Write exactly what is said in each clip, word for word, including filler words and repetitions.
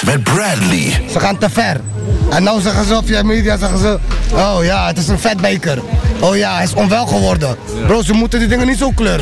met Bradley. Ze gaan te ver. En nou zeggen ze op je media, zeggen ze... Oh ja, het is een vetbeker. Oh ja, hij is onwel geworden. Bro, ze moeten die dingen niet zo kleuren.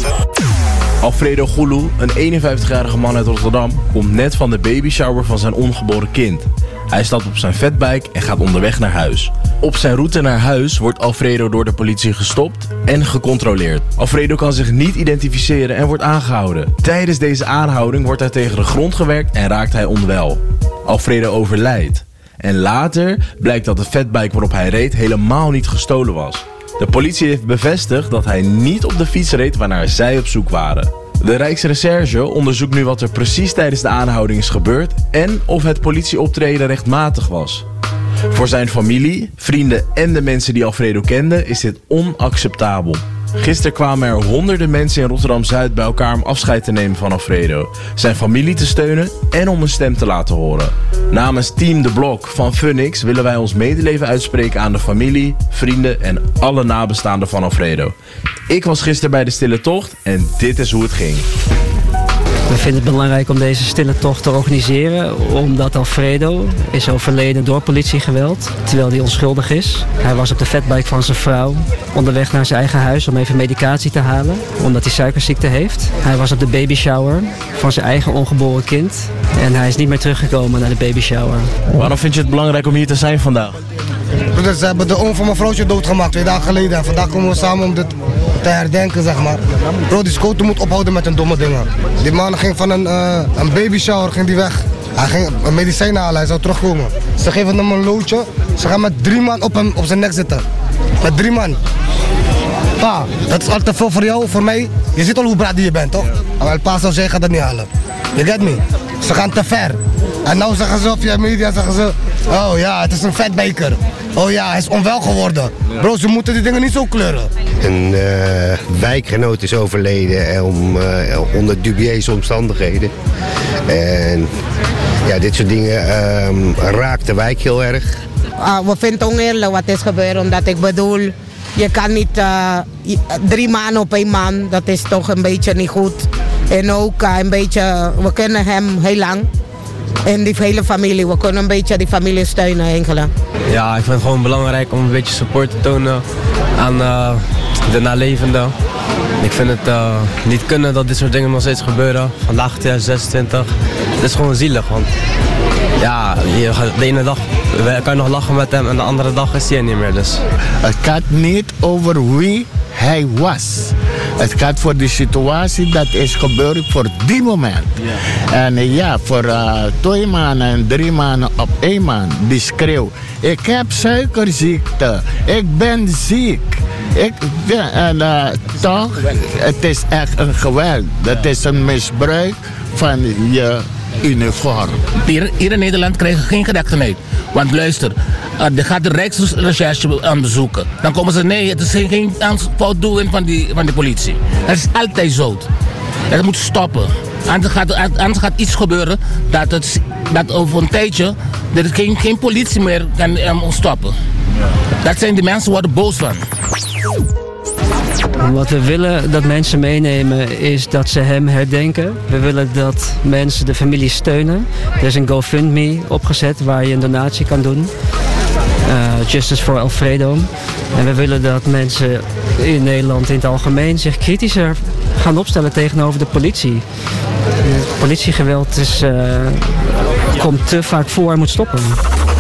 Alfredo Gulu, een eenenvijftigjarige man uit Rotterdam, komt net van de babyshower van zijn ongeboren kind. Hij stapt op zijn fatbike en gaat onderweg naar huis. Op zijn route naar huis wordt Alfredo door de politie gestopt en gecontroleerd. Alfredo kan zich niet identificeren en wordt aangehouden. Tijdens deze aanhouding wordt hij tegen de grond gewerkt en raakt hij onwel. Alfredo overlijdt. En later blijkt dat de fatbike waarop hij reed helemaal niet gestolen was. De politie heeft bevestigd dat hij niet op de fiets reed waarnaar zij op zoek waren. De Rijksrecherche onderzoekt nu wat er precies tijdens de aanhouding is gebeurd en of het politieoptreden rechtmatig was. Voor zijn familie, vrienden en de mensen die Alfredo kenden is dit onacceptabel. Gisteren kwamen er honderden mensen in Rotterdam-Zuid bij elkaar om afscheid te nemen van Alfredo, zijn familie te steunen en om een stem te laten horen. Namens Team De Blok van Funix willen wij ons medeleven uitspreken aan de familie, vrienden en alle nabestaanden van Alfredo. Ik was gisteren bij de stille tocht en dit is hoe het ging. We vinden het belangrijk om deze stille tocht te organiseren, omdat Alfredo is overleden door politiegeweld, terwijl hij onschuldig is. Hij was op de fatbike van zijn vrouw onderweg naar zijn eigen huis om even medicatie te halen, omdat hij suikerziekte heeft. Hij was op de babyshower van zijn eigen ongeboren kind en hij is niet meer teruggekomen naar de babyshower. Waarom vind je het belangrijk om hier te zijn vandaag? Ze hebben de oom van mijn vrouwtje doodgemaakt twee dagen geleden. En vandaag komen we samen om dit te herdenken, zeg maar. Bro, die Scoto moet ophouden met hun domme dingen. Die man ging van een, uh, een babyshower ging die weg. Hij ging een medicijn halen, hij zou terugkomen. Ze geven hem een loodje. Ze gaan met drie man op, hem, op zijn nek zitten. Met drie man. Pa, dat is al te veel voor jou, voor mij. Je ziet al hoe braad je bent, toch? Maar pa zou zeggen, gaat dat niet halen. You get me? Ze gaan te ver. En nou zeggen ze op je media, zeggen ze... Oh ja, het is een vetbeker. Oh ja, hij is onwel geworden. Bro, ze moeten die dingen niet zo kleuren. Een uh, wijkgenoot is overleden om, uh, onder dubieuze omstandigheden. En ja, dit soort dingen um, raakt de wijk heel erg. Uh, we vinden het oneerlijk wat is gebeurd, omdat ik bedoel... Je kan niet uh, drie maanden op één man, dat is toch een beetje niet goed. En ook uh, een beetje, we kennen hem heel lang. En die hele familie, we kunnen een beetje die familie steunen eigenlijk. Ja, ik vind het gewoon belangrijk om een beetje support te tonen aan uh, de nalevenden. Ik vind het uh, niet kunnen dat dit soort dingen nog steeds gebeuren. Vandaag tweeduizend zesentwintig. Het is gewoon zielig, want ja, je gaat, de ene dag kan je nog lachen met hem en de andere dag is hij er niet meer. Dus. Het gaat niet over wie hij was. Het gaat voor de situatie dat is gebeurd voor die moment. Yeah. En uh, ja, voor uh, twee maanden en drie maanden op één maand, die schreeuw. Ik heb suikerziekte, ik ben ziek. Ik, ja, en uh, toch, het is echt een geweld. Het is een misbruik van je uniform. Hier, hier in Nederland krijgen we geen gerechtigheid. Want luister, uh, er gaat de Rijksrecherche aan bezoeken. Dan komen ze, nee, het is geen, geen foutdoening van die, van de politie. Het is altijd zo. Het moet stoppen. Anders gaat, anders gaat iets gebeuren dat, het, dat over een tijdje dat het geen, geen politie meer kan um, stoppen. Dat zijn de mensen worden boos van. Wat we willen dat mensen meenemen is dat ze hem herdenken. We willen dat mensen de familie steunen. Er is een GoFundMe opgezet waar je een donatie kan doen. Uh, Justice for Alfredo. En we willen dat mensen in Nederland in het algemeen zich kritischer gaan opstellen tegenover de politie. Het politiegeweld is, uh, komt te vaak voor en moet stoppen.